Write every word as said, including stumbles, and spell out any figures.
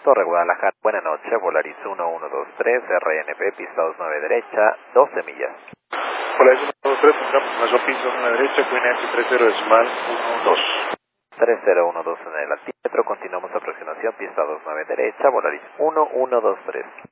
Torre Guadalajara, buena noche, Volaris uno uno dos tres, R N P, pista dos nueve derecha, doce millas. Volaris uno dos tres, confirmación pista dos nueve derecha, Queen F tres cero decimal uno dos. tres cero uno dos en el altímetro, continuamos aproximación, pista dos nueve derecha, Volaris uno uno dos tres.